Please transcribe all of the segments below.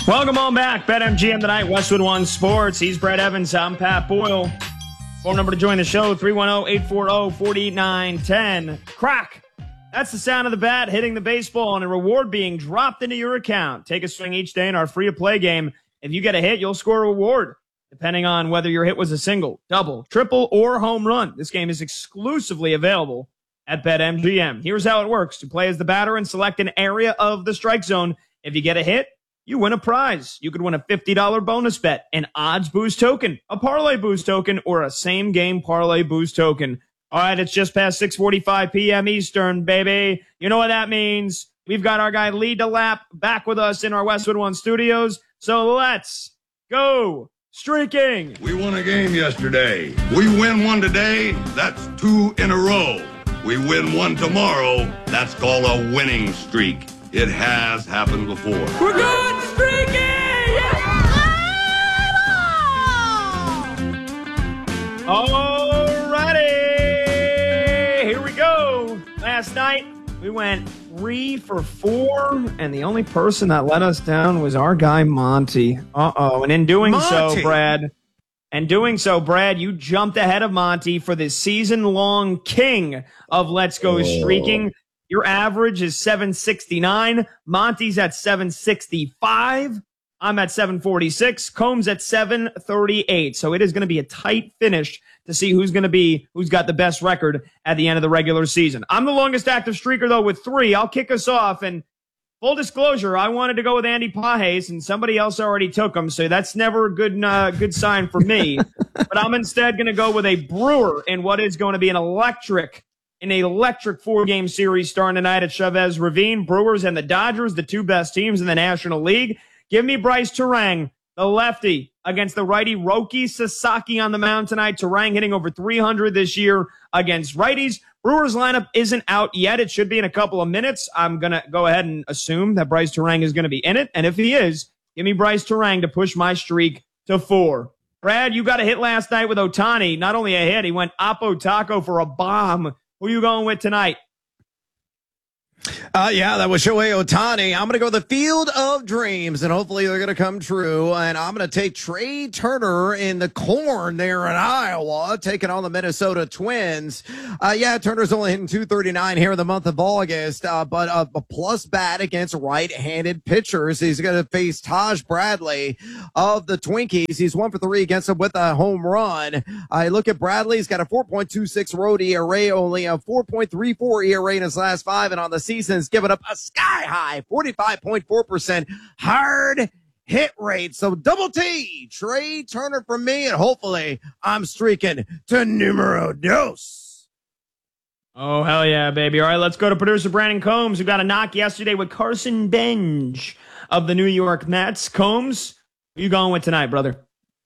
Welcome on back. BetMGM tonight, Westwood One Sports. He's Brett Evans. I'm Pat Boyle. Phone number to join the show, 310-840-4910. Crack. That's the sound of the bat hitting the baseball and a reward being dropped into your account. Take a swing each day in our free-to-play game. If you get a hit, you'll score a reward, depending on whether your hit was a single, double, triple, or home run. This game is exclusively available at BetMGM. Here's how it works. To play as the batter and select an area of the strike zone. If you get a hit, you win a prize. You could win a $50 bonus bet, an odds boost token, a parlay boost token, or a same-game parlay boost token. All right, it's just past 6:45 p.m. Eastern, baby. You know what that means. We've got our guy Lee DeLapp back with us in our Westwood One studios. So let's go streaking. We won a game yesterday. We win one today, that's 2 in a row. We win one tomorrow, that's called a winning streak. It has happened before. We're good streaking! Alrighty, here we go. Last night, we went 3 for 4, and the only person that let us down was our guy Monty. And in doing so, Brad, you jumped ahead of Monty for the season-long king of Let's Go Streaking. Your average is 769. Monty's at 765. I'm at 746. Combs at 738. So it is going to be a tight finish to see who's got the best record at the end of the regular season. I'm the longest active streaker, though, with 3. I'll kick us off. And full disclosure, I wanted to go with Andy Pages, and somebody else already took him. So that's never a good sign for me. But I'm instead going to go with a Brewer in what is going to be an electric 4-game series starting tonight at Chavez Ravine. Brewers and the Dodgers, the two best teams in the National League. Give me Bryce Turang, the lefty, against the righty Roki Sasaki on the mound tonight. Turang hitting over 300 this year against righties. Brewers lineup isn't out yet. It should be in a couple of minutes. I'm going to go ahead and assume that Bryce Turang is going to be in it. And if he is, give me Bryce Turang to push my streak to 4. Brad, you got a hit last night with Ohtani. Not only a hit, he went Oppo Taco for a bomb. Who are you going with tonight? That was Shohei Ohtani. I'm going to go the Field of Dreams, and hopefully they're going to come true. And I'm going to take Trey Turner in the corn there in Iowa, taking on the Minnesota Twins. Turner's only hitting .239 here in the month of August, but a plus bat against right-handed pitchers. He's going to face Taj Bradley of the Twinkies. He's 1 for 3 against him with a home run. Look at Bradley. He's got a 4.26 road ERA, only a 4.34 ERA in his last 5, and on the season's given up a sky-high 45.4% hard hit rate. So double T, Trey Turner from me, and hopefully I'm streaking to numero dos. Oh, hell yeah, baby. All right, let's go to producer Brandon Combs, who got a knock yesterday with Carson Bench of the New York Mets. Combs, who you going with tonight, brother?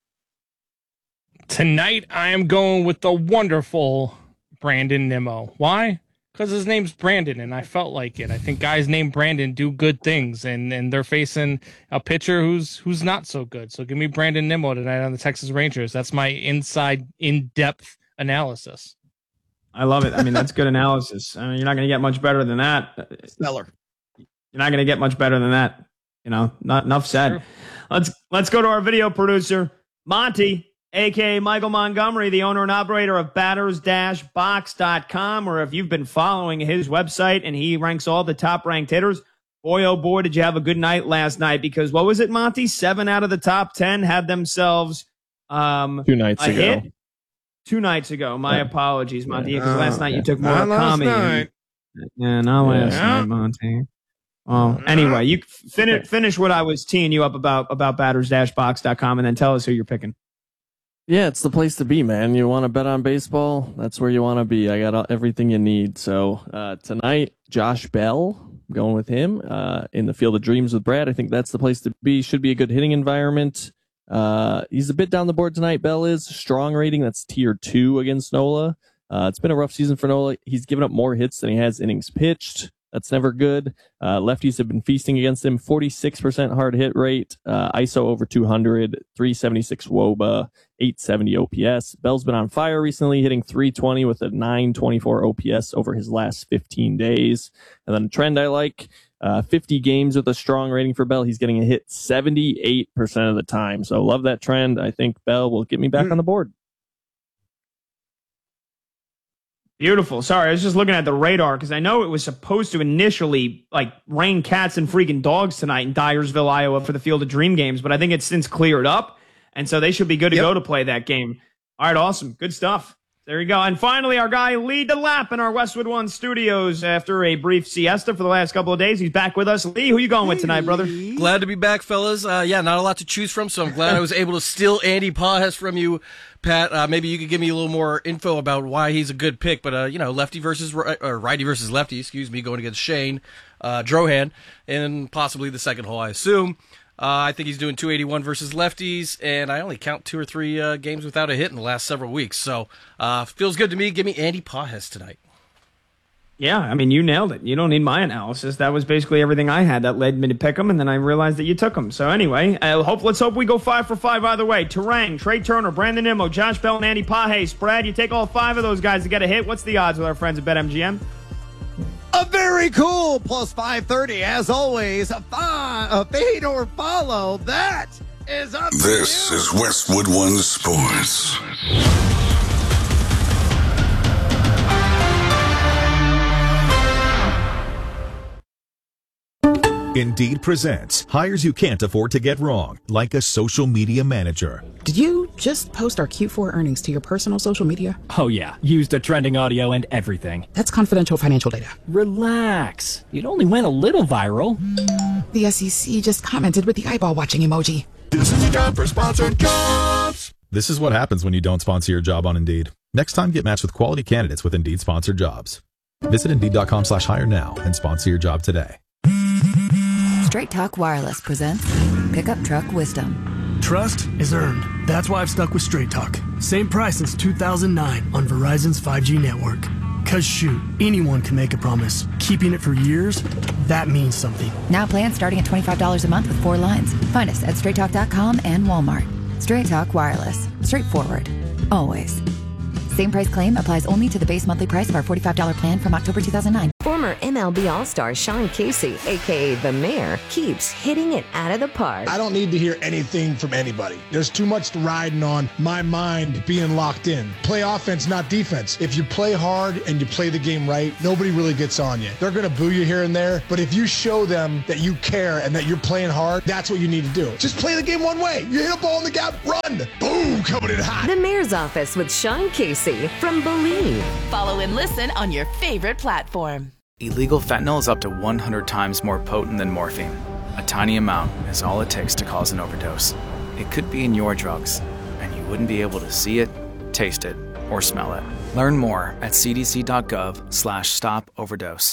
Tonight, I am going with the wonderful Brandon Nimmo. Why? Because his name's Brandon, and I felt like it. I think guys named Brandon do good things, and they're facing a pitcher who's not so good. So give me Brandon Nimmo tonight on the Texas Rangers. That's my inside, in-depth analysis. I love it. I mean, that's good analysis. I mean, you're not going to get much better than that. Stellar. You're not going to get much better than that. Not enough said. True. Let's go to our video producer, Monty, a.k.a. Michael Montgomery, the owner and operator of batters-box.com, or if you've been following his website and he ranks all the top-ranked hitters, boy, oh boy, did you have a good night last night, because what was it, Monty? 7 out of the top 10 had themselves 2 nights ago. Hit 2 nights ago. My apologies, Monty, because last night you took more Akami. Not last night, Monty. Well, anyway, you finish what I was teeing you up about batters-box.com, and then tell us who you're picking. Yeah, it's the place to be, man. You want to bet on baseball? That's where you want to be. I got everything you need. So tonight, Josh Bell, I'm going with him in the Field of Dreams with Brad. I think that's the place to be. Should be a good hitting environment. He's a bit down the board tonight. Bell is strong rating. That's tier 2 against Nola. It's been a rough season for Nola. He's given up more hits than he has innings pitched. That's never good. Lefties have been feasting against him. 46% hard hit rate. ISO over 200. 376 WOBA. 870 OPS. Bell's been on fire recently, hitting 320 with a 924 OPS over his last 15 days. And then a trend I like, 50 games with a strong rating for Bell. He's getting a hit 78% of the time. So love that trend. I think Bell will get me back on the board. Beautiful. Sorry, I was just looking at the radar because I know it was supposed to initially rain cats and freaking dogs tonight in Dyersville, Iowa for the Field of Dream games, but I think it's since cleared up, and so they should be good to go to play that game. All right, awesome. Good stuff. There you go. And finally, our guy Lee DeLapp in our Westwood One studios after a brief siesta for the last couple of days. He's back with us. Lee, who you going with tonight, brother? Glad to be back, fellas. Not a lot to choose from, so I'm glad I was able to steal Andy Pages from you, Pat. Maybe you could give me a little more info about why he's a good pick. But, righty versus lefty, going against Shane Drohan, and possibly the second hole, I assume. I think he's doing 281 versus lefties, and I only count 2 or 3 games without a hit in the last several weeks. So feels good to me. Give me Andy Pages tonight. Yeah, I mean, you nailed it. You don't need my analysis. That was basically everything I had that led me to pick him, and then I realized that you took him. So anyway, let's hope we go 5 for 5 either way. Turang, Trey Turner, Brandon Nimmo, Josh Bell, and Andy Pages. Brad, you take all 5 of those guys to get a hit. What's the odds with our friends at BetMGM? A very cool plus 530. As always, a fade or follow. That is up. This is Westwood One Sports. Indeed presents hires you can't afford to get wrong, like a social media manager. Did you just post our Q4 earnings to your personal social media? Oh yeah, used the trending audio and everything. That's confidential financial data. Relax. It only went a little viral. The SEC just commented with the eyeball watching emoji. This is your job for sponsored jobs. This is what happens when you don't sponsor your job on Indeed. Next time, get matched with quality candidates with Indeed sponsored jobs. Visit Indeed.com/hire now and sponsor your job today. Straight Talk Wireless presents Pickup Truck Wisdom. Trust is earned. That's why I've stuck with Straight Talk. Same price since 2009 on Verizon's 5G network. Cause shoot, anyone can make a promise. Keeping it for years, that means something. Now plans starting at $25 a month with 4 lines. Find us at straighttalk.com and Walmart. Straight Talk Wireless. Straightforward. Always. Same price claim applies only to the base monthly price of our $45 plan from October 2009. Former MLB All-Star Sean Casey, a.k.a. The Mayor, keeps hitting it out of the park. I don't need to hear anything from anybody. There's too much riding on my mind being locked in. Play offense, not defense. If you play hard and you play the game right, nobody really gets on you. They're going to boo you here and there, but if you show them that you care and that you're playing hard, that's what you need to do. Just play the game one way. You hit a ball in the gap, run. Boom, coming in hot. The Mayor's Office with Sean Casey from Believe. Follow and listen on your favorite platform. Illegal fentanyl is up to 100 times more potent than morphine. A tiny amount is all it takes to cause an overdose. It could be in your drugs, and you wouldn't be able to see it, taste it, or smell it. Learn more at cdc.gov/stop-overdose.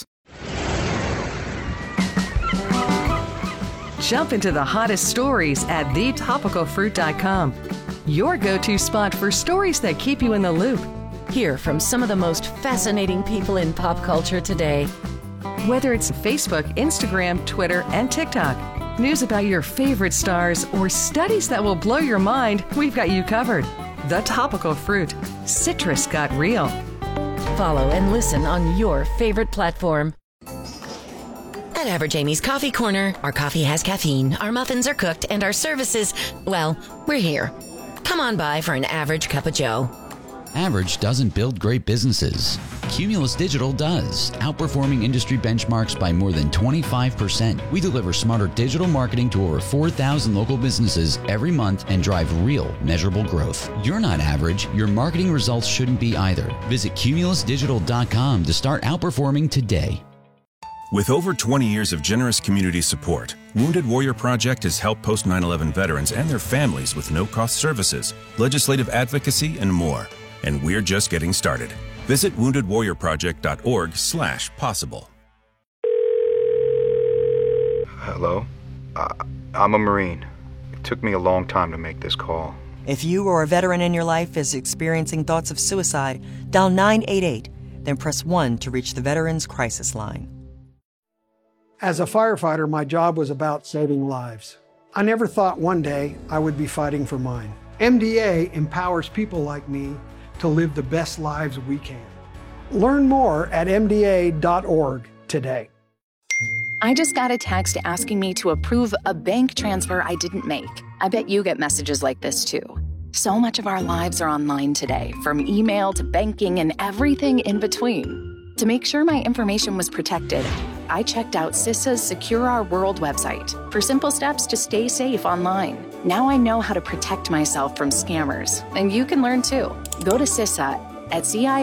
Jump into the hottest stories at thetopicalfruit.com. Your go-to spot for stories that keep you in the loop. Hear from some of the most fascinating people in pop culture today. Whether it's Facebook, Instagram, Twitter, and TikTok, news about your favorite stars, or studies that will blow your mind, we've got you covered. The Topical Fruit. Citrus got real. Follow and listen on your favorite platform. At Average Amy's Coffee Corner, our coffee has caffeine, our muffins are cooked, and our services, well, we're here. Come on by for an average cup of joe. Average doesn't build great businesses. Cumulus Digital does, outperforming industry benchmarks by more than 25%. We deliver smarter digital marketing to over 4,000 local businesses every month and drive real, measurable growth. You're not average. Your marketing results shouldn't be either. Visit cumulusdigital.com to start outperforming today. With over 20 years of generous community support, Wounded Warrior Project has helped post 9/11 veterans and their families with no-cost services, legislative advocacy, and more. And we're just getting started. Visit woundedwarriorproject.org/possible. Hello? I'm a Marine. It took me a long time to make this call. If you or a veteran in your life is experiencing thoughts of suicide, dial 988, then press 1 to reach the Veterans Crisis Line. As a firefighter, my job was about saving lives. I never thought one day I would be fighting for mine. MDA empowers people like me to live the best lives we can. Learn more at mda.org today. I just got a text asking me to approve a bank transfer I didn't make. I bet you get messages like this too. So much of our lives are online today, from email to banking and everything in between. To make sure my information was protected, I checked out CISA's Secure Our World website for simple steps to stay safe online. Now I know how to protect myself from scammers, and you can learn too. Go to CISA at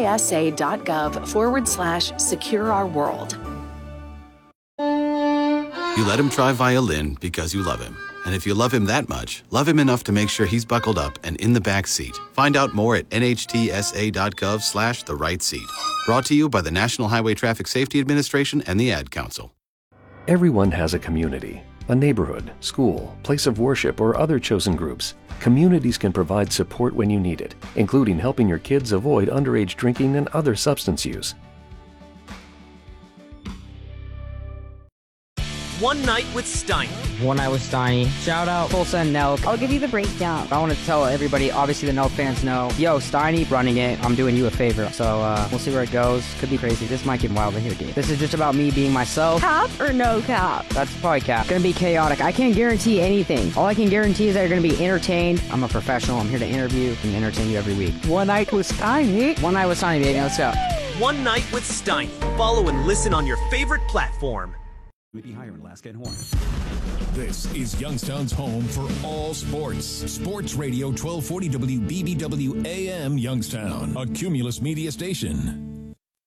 cisa.gov/Secure Our World. You let him try violin because you love him. And if you love him that much, love him enough to make sure he's buckled up and in the back seat. Find out more at nhtsa.gov/the-right-seat. Brought to you by the National Highway Traffic Safety Administration and the Ad Council. Everyone has a community, a neighborhood, school, place of worship, or other chosen groups. Communities can provide support when you need it, including helping your kids avoid underage drinking and other substance use. One Night with Steiny. One Night with Steiny. Shout out Tulsa and Nelk. I'll give you the breakdown. I want to tell everybody, obviously the Nelk fans know, yo, Steiny running it. I'm doing you a favor. So we'll see where it goes. Could be crazy. This might get wild in here, dude. This is just about me being myself. Cap or no cap? That's probably cap. Gonna be chaotic. I can't guarantee anything. All I can guarantee is that you're gonna be entertained. I'm a professional. I'm here to interview and entertain you every week. One Night with Steiny. One Night with Steiny, baby. Let's go. One Night with Steiny. Follow and listen on your favorite platform. Maybe higher in Alaska and Horn. This is Youngstown's home for all sports. Sports Radio 1240 WBBW AM Youngstown, a Cumulus Media station.